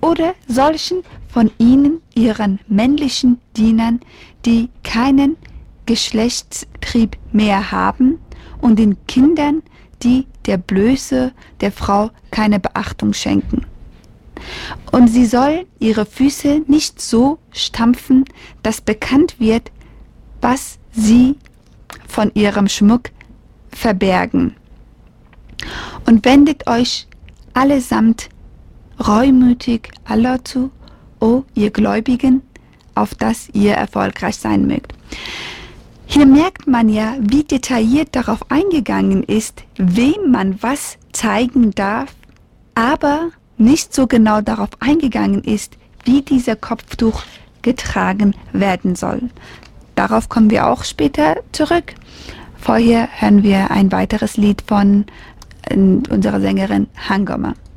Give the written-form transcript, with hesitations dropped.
oder solchen von ihnen, ihren männlichen Dienern, die keinen Geschlechtstrieb mehr haben, und den Kindern, die der Blöße der Frau keine Beachtung schenken. Und sie soll ihre Füße nicht so stampfen, dass bekannt wird, was sie von ihrem Schmuck verbergen. Und wendet euch allesamt reumütig Allah zu, o ihr Gläubigen, auf dass ihr erfolgreich sein mögt. Hier merkt man ja, wie detailliert darauf eingegangen ist, wem man was zeigen darf, aber nicht so genau darauf eingegangen ist, wie dieser Kopftuch getragen werden soll. Darauf kommen wir auch später zurück. Vorher hören wir ein weiteres Lied von unserer Sängerin Hangama.